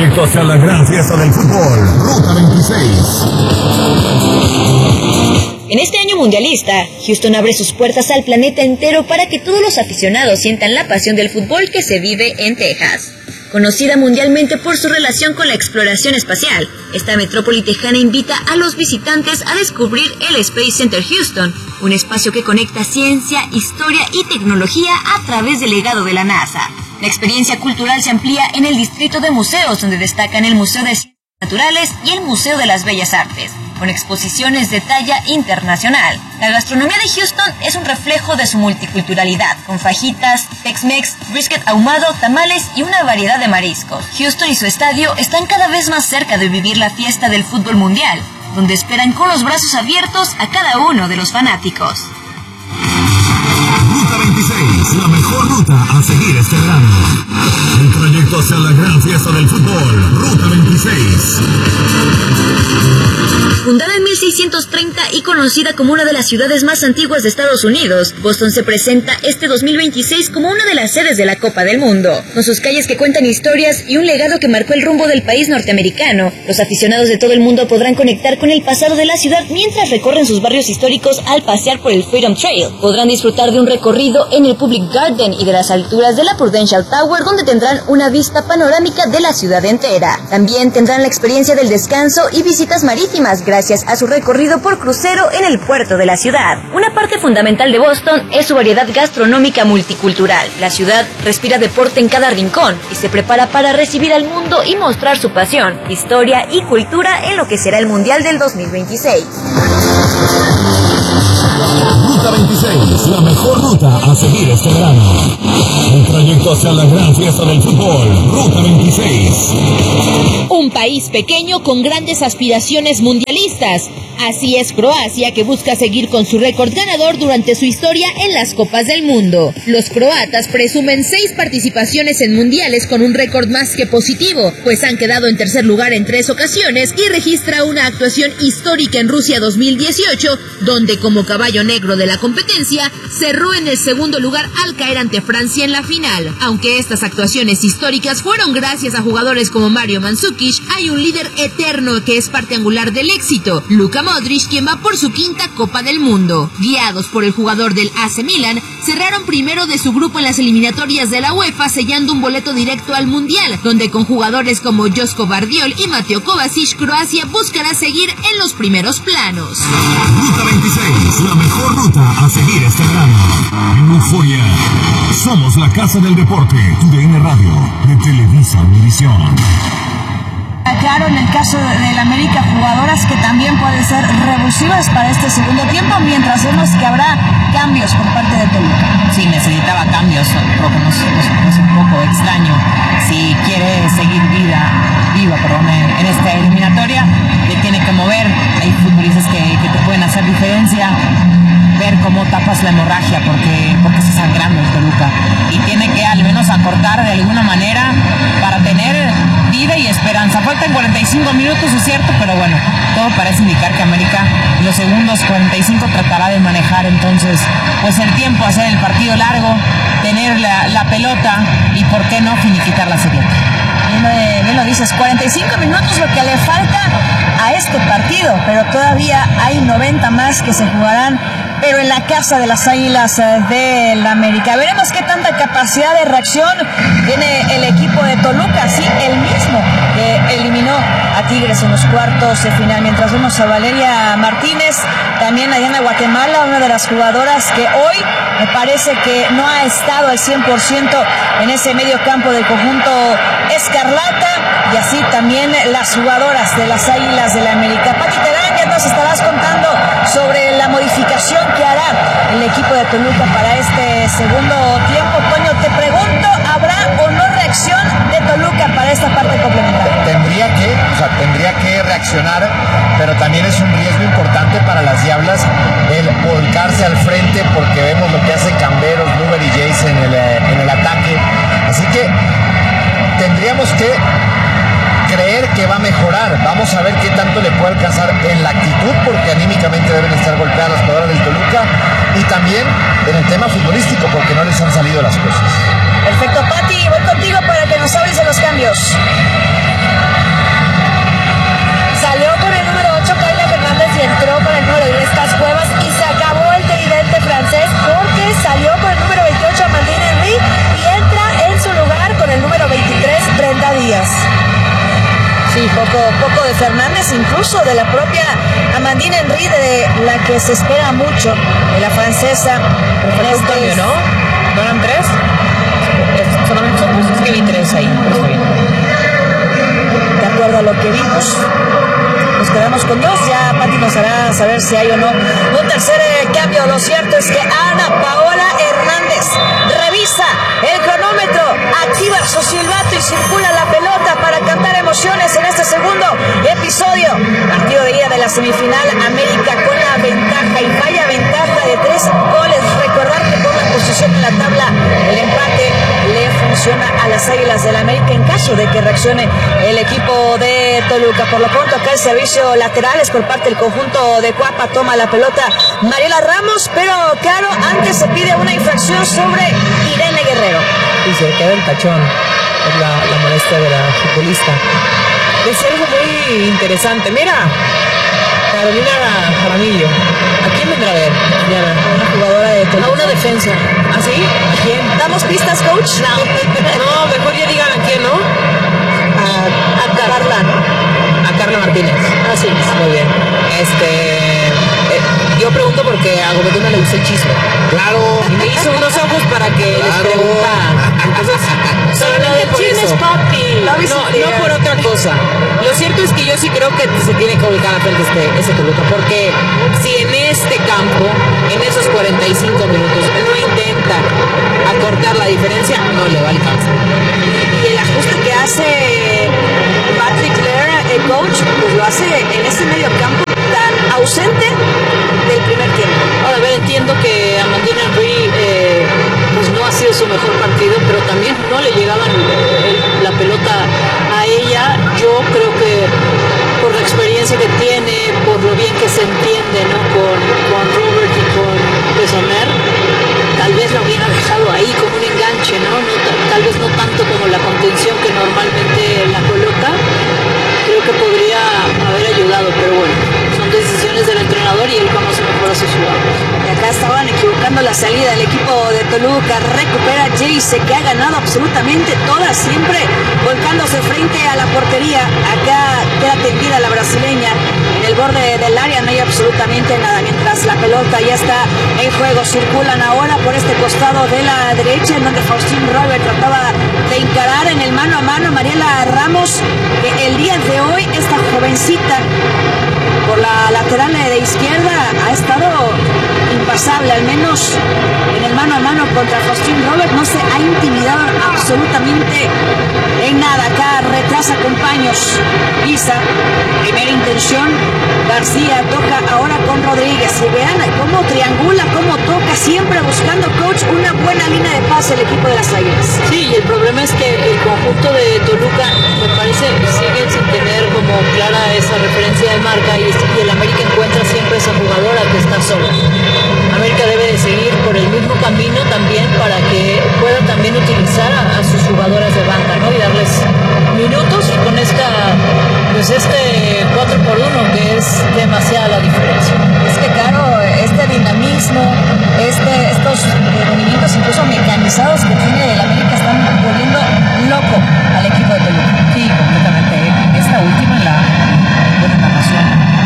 trayecto hacia la gran fiesta del fútbol, Ruta 26. En este año mundialista, Houston abre sus puertas al planeta entero para que todos los aficionados sientan la pasión del fútbol que se vive en Texas. Conocida mundialmente por su relación con la exploración espacial, esta metrópoli tejana invita a los visitantes a descubrir el Space Center Houston, un espacio que conecta ciencia, historia y tecnología a través del legado de la NASA. La experiencia cultural se amplía en el distrito de museos, donde destacan el Museo de Ciencias Naturales y el Museo de las Bellas Artes, con exposiciones de talla internacional. La gastronomía de Houston es un reflejo de su multiculturalidad, con fajitas, Tex-Mex, brisket ahumado, tamales y una variedad de mariscos. Houston y su estadio están cada vez más cerca de vivir la fiesta del fútbol mundial, donde esperan con los brazos abiertos a cada uno de los fanáticos. Ruta 26, la mejor ruta a seguir este verano. El trayecto hacia la gran fiesta del fútbol, Ruta 26. Fundada en 1630 y conocida como una de las ciudades más antiguas de Estados Unidos, Boston se presenta este 2026 como una de las sedes de la Copa del Mundo. Con sus calles que cuentan historias y un legado que marcó el rumbo del país norteamericano, los aficionados de todo el mundo podrán conectar con el pasado de la ciudad mientras recorren sus barrios históricos al pasear por el Freedom Trail. Podrán disfrutar de un recorrido en el Public Garden y de las alturas de la Prudential Tower, donde tendrán una vista panorámica de la ciudad entera. También tendrán la experiencia del descanso y visitas marítimas gracias a su recorrido por crucero en el puerto de la ciudad. Una parte fundamental de Boston es su variedad gastronómica multicultural. La ciudad respira deporte en cada rincón y se prepara para recibir al mundo y mostrar su pasión, historia y cultura en lo que será el Mundial del 2026. Ruta 26, la mejor ruta a seguir este verano. El trayecto hacia la gran fiesta del fútbol, Ruta 26. Un país pequeño con grandes aspiraciones mundialistas. Así es Croacia, que busca seguir con su récord ganador durante su historia en las Copas del Mundo. Los croatas presumen 6 participaciones en mundiales con un récord más que positivo, pues han quedado en tercer lugar en 3 ocasiones y registra una actuación histórica en Rusia 2018, donde como caballo negro de la competencia cerró en el segundo lugar al caer ante Francia en la final. Aunque estas actuaciones históricas fueron gracias a jugadores como Mario Mandzukic, hay un líder eterno que es parte angular del éxito, Luka Modric, quien va por su 5ª Copa del Mundo. Guiados por el jugador del AC Milan, cerraron primero de su grupo en las eliminatorias de la UEFA, sellando un boleto directo al Mundial, donde con jugadores como Josko Vardiol y Mateo Kovacic, Croacia buscará seguir en los primeros planos. Ruta 26, la mejor ruta a seguir este verano. En Euforia, somos la casa del deporte, tu DN Radio, de Televisa Univisión. Claro, en el caso del América, jugadoras que también pueden ser revulsivas para este segundo tiempo, mientras vemos que habrá cambios por parte de Toluca. Sí, necesitaba cambios, es un poco extraño. Si quiere seguir viva en esta eliminatoria, le tiene que mover. Hay futbolistas que te pueden hacer diferencia, ver cómo tapas la hemorragia, porque está sangrando el Toluca, y tiene que al menos acortar de alguna manera para tener vida y esperanza. Faltan 45 minutos, es cierto, pero bueno, todo parece indicar que América en los segundos 45 tratará de manejar entonces pues el tiempo, hacer el partido largo, tener la pelota y por qué no finiquitar la serie. Bien lo dices, 45 minutos lo que le falta a este partido, pero todavía hay 90 más que se jugarán, pero en la casa de las Águilas del América. Veremos qué tanta capacidad de reacción tiene el equipo de Toluca, sí, el mismo que eliminó a Tigres en los cuartos de final. Mientras vemos a Valeria Martínez, también allá en Guatemala, una de las jugadoras que hoy me parece que no ha estado al 100% en ese medio campo del conjunto escarlata, y así también las jugadoras de las Águilas del América. Pati Terán, ya nos estarás contando sobre la modificación que hará el equipo de Toluca para este segundo tiempo. Toño, te pregunto, ¿habrá o no reacción de Toluca para esta parte complementaria? Tendría que reaccionar, pero también es un riesgo importante para las Diablas el volcarse al frente, porque vemos lo que hace Camberos, Luber y Jace en el ataque. Así que tendríamos que creer que va a mejorar. Vamos a ver qué tanto le puede alcanzar en la actitud, porque anímicamente deben estar golpeadas las jugadoras del Toluca, y también en el tema futbolístico, porque no les han salido las cosas. Perfecto, Pati, voy contigo para que nos hables de los cambios. Sí, poco de Fernández, incluso de la propia Amandine Henry, de la que se espera mucho, de la francesa. Pero un cambio, ¿no? ¿No eran 3? ¿Solamente son 2? Es que vi 3 ahí. De acuerdo a lo que vimos, nos quedamos con 2. Ya Pati nos hará saber si hay o no un tercer cambio. Lo cierto es que Ana Paola Hernández revisa el cronómetro, activa su silbato y circula la pelota para cantar emociones en este segundo episodio. Partido de ida de la semifinal, América con la ventaja, y vaya ventaja de 3 goles. Recordar que por la posición en la tabla, el empate le funciona a las Águilas del América en caso de que reaccione el equipo de Toluca. Por lo pronto, acá el servicio lateral es por parte del conjunto de Cuapa. Toma la pelota Mariela Ramos, pero claro, antes se pide una infracción sobre Irene Guerrero. Y se queda el tachón por la molestia de la futbolista. Es algo muy interesante. Mira, Carolina Jaramillo. ¿A quién vendrá a ver? Una jugadora de Toluca. A una defensa. ¿Ah, sí? ¿A quién? ¿Damos pistas, coach? No, mejor ya digan a quién, ¿no? A Carla Martínez. Ah, sí. Muy bien. Yo pregunto porque a Gobernador le gusta el chisme. Claro. Y me hizo unos ojos para que les preguntara. Entonces, solamente por eso. No por otra cosa. Lo cierto es que yo sí creo que se tiene que ubicar a frente ese Toluca, porque si en este campo, en esos 45 minutos, no intenta acortar la diferencia, no le va a alcanzar. Y el ajuste que hace Patrick Laird, el coach, pues lo hace en ese medio campo tan ausente del primer tiempo. Ahora, a ver, entiendo que Amandine Henry pues no ha sido su mejor partido, pero también no le llegaban la pelota a ella. Yo creo que por la experiencia que tiene, por lo bien que se entiende, ¿no?, con Robert y con Besomer, tal vez lo hubiera dejado ahí como un enganche, ¿no? Tal vez no tanto como la contención que normalmente la coloca. Creo que podría haber ayudado, pero bueno, son decisiones del entrenador y él conoce mejor a sus jugadores. Y acá estaban equivocando la salida del equipo de Toluca. Recupera Jayce, que ha ganado absolutamente todas, siempre volcándose frente a la portería. Acá queda tendida la brasileña en el borde del área, no hay absolutamente nada. Mientras la pelota ya está en juego, circulan ahora por este costado de la derecha, en donde Faustín Robert trataba de encarar en el mano a mano Mariela Ramos, que el día de hoy esta jovencita por la lateral de izquierda ha estado impasable, al menos en el mano a mano contra Faustín Robert. No se ha intimidado absolutamente en nada. Acá retrasa con paños Isa, primera intención. García toca ahora con Rodríguez, y vean cómo triangula, cómo toca, siempre buscando, coach, una buena línea de pase el equipo de las Águilas. Sí, y el problema es que el conjunto de Toluca, me parece, siguen sin tener como clara esa referencia de marca, y el América encuentra siempre esa jugadora que está sola. América debe de seguir por el mismo camino también para que puedan también utilizar a sus jugadoras de banca, ¿no?, y darles minutos, y con pues 4-por-1 que es demasiada la diferencia. Es que claro, este dinamismo, estos movimientos incluso mecanizados que tiene el América están volviendo loco al equipo de Toluca. Sí, completamente. Esta última en la narración,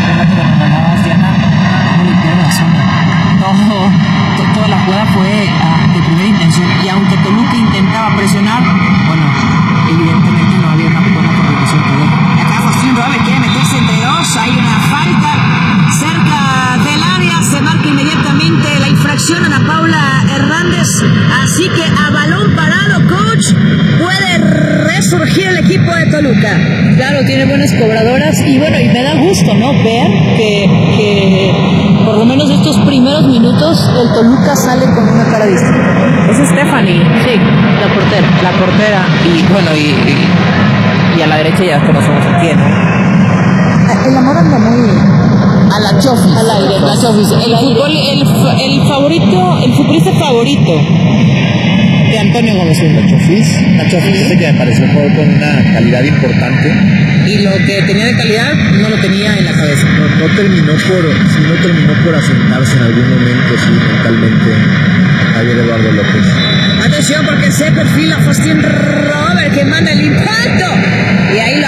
Diana, no le pierde la zona. Toda la jugada fue de primera intención, y aunque Toluca intentaba presionar, bueno, evidentemente no había una buena coordinación que ver. Acá Faustín Robert quiere meterse entre dos, hay una falta cerca del área, se marca inmediatamente la infracción a Ana Paula Hernández, así que a balón parado, coach, puede resurgir el equipo de Toluca. Claro, tiene buenas cobradoras, y bueno, y me da gusto, ¿no?, ver que por lo menos estos primeros minutos el Toluca sale con una cara distinta. Es Stephanie. Sí, la portera. Y bueno, y a la derecha ya conocemos a quién, ¿no? El amor anda muy A la Chofis. Al aire, la Chofis. El futbolista favorito de Antonio Gómez. La Chofis, que me pareció un jugador con una calidad importante. Y lo que tenía de calidad no lo tenía en la cabeza. No terminó por asentarse en algún momento, sí, mentalmente, Javier Eduardo López. Atención, porque se perfila Faustín Robert, que manda el impacto, y ahí lo absorbe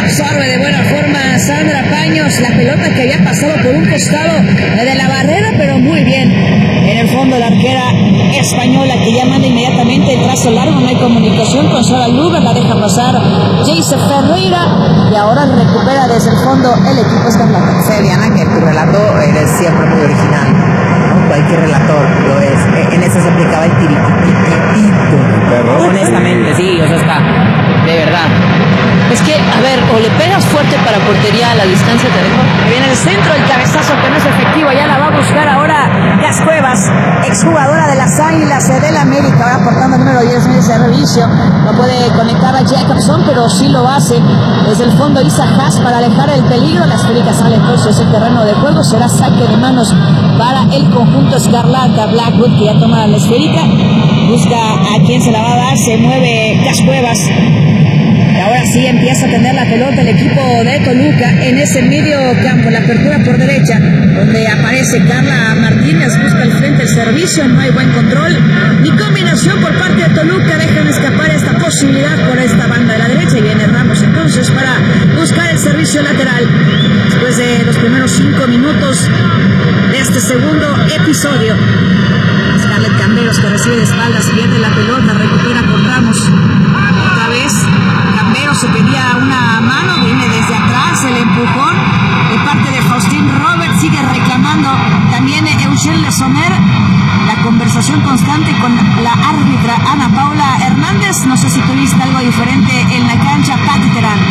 de buena forma Sandra Paños la pelota que había pasado por un costado de la barrera, pero muy bien. En el fondo la arquera española que ya manda inmediatamente el trazo largo, no hay comunicación con Sara Luber, la deja pasar Jayce Ferreira y ahora recupera desde el fondo el equipo escarlata. Sé, Diana, que tu relato eres siempre muy original, ¿no? Cualquier relator lo es. En eso se aplicaba el tiriquitito. Honestamente, sí, o sea, está, de verdad. Es que, a ver, o le pegas fuerte para portería a la distancia, te dejo. Viene el centro, el cabezazo que no es efectivo, ya la va a buscar ahora Gas Cuevas, exjugadora de las Águilas del América, ahora portando el número 10 en ese servicio. No puede conectar a Jacobson, pero sí lo hace. Desde el fondo Isa Haas para alejar el peligro, la esférica sale entonces el terreno de juego, será saque de manos para el conjunto escarlata. Blackwood que ya toma la esférica, busca a quien se la va a dar, se mueve Gas Cuevas. Y ahora sí empieza a tener la pelota el equipo de Toluca en ese medio campo, la apertura por derecha, donde aparece Carla Martínez, busca al frente el servicio, no hay buen control, ni combinación por parte de Toluca, dejan escapar esta posibilidad por esta banda de la derecha y viene Ramos entonces para buscar el servicio lateral. Después de los primeros 5 minutos de este segundo episodio, Scarlett Camberos que recibe de espaldas, pierde la pelota, recupera con Ramos, otra vez Camberos se pedía una mano, viene desde atrás el empujón de parte de Faustín Robert, sigue reclamando también Eugene Lesoner, la conversación constante con la árbitra Ana Paula Hernández. No sé si tuviste algo diferente en la cancha, Pati Terán.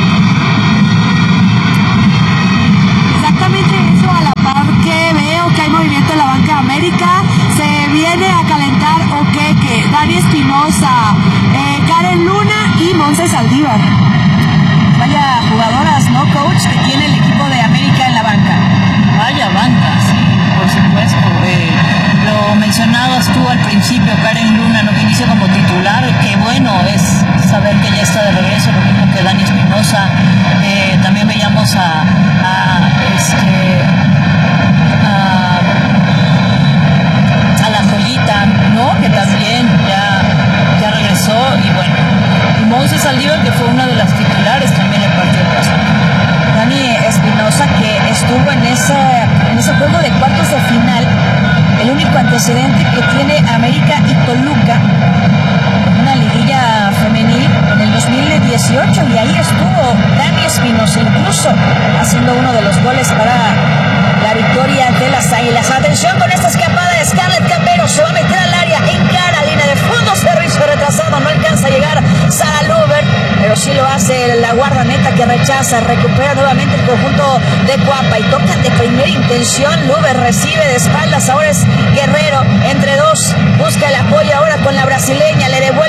Exactamente eso, a la par que veo que hay movimiento en la banca de América, se viene a calentar Oqueque, Dani Espinosa, Karen Luna y Monse Saldívar. Vaya jugadoras, ¿no, coach? Que tiene el equipo de América en la banca. Vaya banca, sí, por supuesto. Lo mencionabas tú al principio, Karen Luna, lo que inicia como titular, qué bueno es saber que ya está de regreso, lo mismo que Dani Espinosa. También veíamos a la Jolita, ¿no? Que también ya regresó, y bueno, y Monse Saldívar, que fue una de las titulares también en el partido pasado. Dani Espinosa, que estuvo en ese juego de cuartos de final, el único antecedente que tiene América y Toluca, una liguilla femenil en el 2018, y ahí estuvo Dani Espinosa, incluso haciendo uno de los goles para la victoria de las Águilas. Atención con esta escapada de Scarlett Camberos, se va a meter al área, encara línea de fondo, servicio retrasado, no alcanza a llegar Sara Luber, pero sí lo hace la guardameta que rechaza, recupera nuevamente el conjunto de Cuapa y toca de primera intención. Luber recibe de espaldas, ahora es Guerrero, entre dos, busca el apoyo ahora con la brasileña, le devuelve